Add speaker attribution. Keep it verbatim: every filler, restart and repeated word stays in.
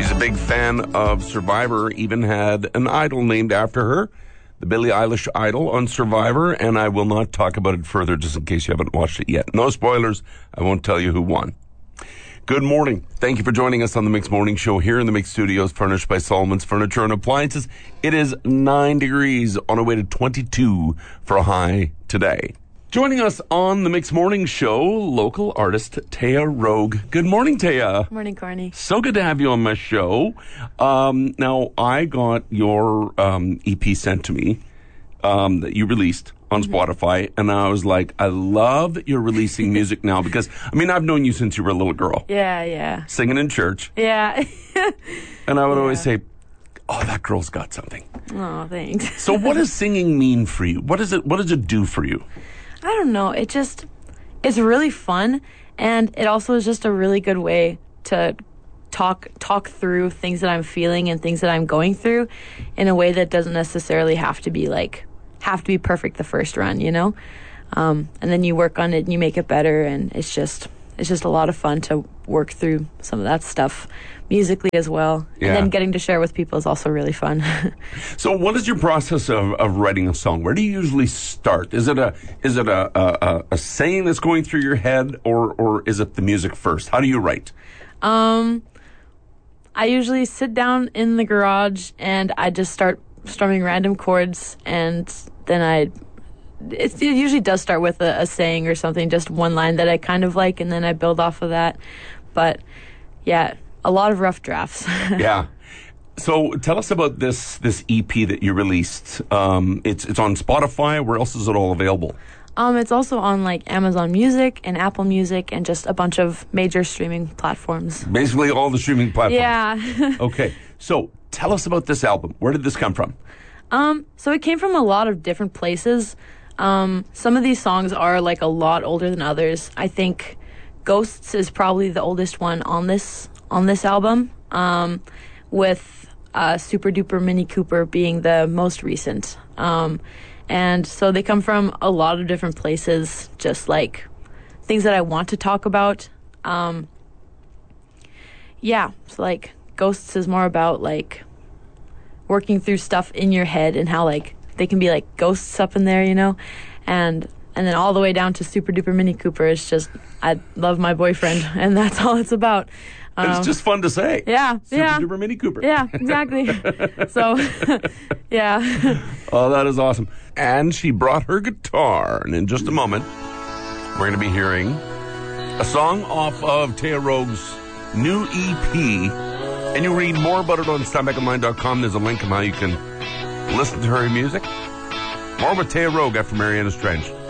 Speaker 1: She's a big fan of Survivor, even had an idol named after her, the Billie Eilish Idol on Survivor, and I will not talk about it further just in case you haven't watched it yet. No spoilers. I won't tell you who won. Good morning. Thank you for joining us on the Mix Morning Show here in the Mix Studios, furnished by Solomon's Furniture and Appliances. It is nine degrees on a way to twenty-two for a high today. Joining us on the Mix Morning Show, local artist Taya Rogue. Good morning, Taya.
Speaker 2: Morning, Corny.
Speaker 1: So good to have you on my show. Um, now, I got your um, E P sent to me um, that you released on mm-hmm. Spotify, and I was like, I love that you're releasing music now because, I mean, I've known you since you were a little girl.
Speaker 2: Yeah, yeah.
Speaker 1: Singing in church.
Speaker 2: Yeah.
Speaker 1: And I would
Speaker 2: yeah.
Speaker 1: always say, oh, that girl's got something.
Speaker 2: Oh, thanks.
Speaker 1: So what does singing mean for you? What does it, what does it do for you?
Speaker 2: I don't know. It just, it's really fun, and it also is just a really good way to talk talk through things that I'm feeling and things that I'm going through in a way that doesn't necessarily have to be like, have to be perfect the first run, you know? Um, and then you work on it and you make it better, and it's just, it's just a lot of fun to work through some of that stuff musically as well.
Speaker 1: Yeah.
Speaker 2: And then getting to share with people is also really fun.
Speaker 1: So what is your process of, of writing a song? Where do you usually start? Is it a is it a, a, a saying that's going through your head, or, or is it the music first? How do you write? Um,
Speaker 2: I usually sit down in the garage and I just start strumming random chords, and then I... It usually does start with a, a saying or something, just one line that I kind of like, and then I build off of that. But, yeah... A lot of rough drafts.
Speaker 1: Yeah. So tell us about this this E P that you released. Um, it's it's on Spotify. Where else is it all available?
Speaker 2: Um, it's also on like Amazon Music and Apple Music and just a bunch of major streaming platforms.
Speaker 1: Basically all the streaming platforms.
Speaker 2: Yeah.
Speaker 1: Okay. So tell us about this album. Where did this come from?
Speaker 2: Um, so it came from a lot of different places. Um, some of these songs are like a lot older than others. I think Ghosts is probably the oldest one on this on this album, um, with uh, Super Duper Mini Cooper being the most recent. Um, and so they come from a lot of different places, just like things that I want to talk about. Um, yeah, so like Ghosts is more about like working through stuff in your head and how like they can be like ghosts up in there, you know? And and then all the way down to Super Duper Mini Cooper is just, I love my boyfriend, and that's all it's about.
Speaker 1: Um, it's just fun to say.
Speaker 2: Yeah,
Speaker 1: Super
Speaker 2: yeah.
Speaker 1: Duper Mini Cooper.
Speaker 2: Yeah, exactly. So, yeah.
Speaker 1: Oh, that is awesome. And she brought her guitar. And in just a moment, we're going to be hearing a song off of Taya Rogue's new E P. And you'll read more about it on step back online dot com. There's a link on how you can listen to her music. More with Taya Rogue after Mariana Strange.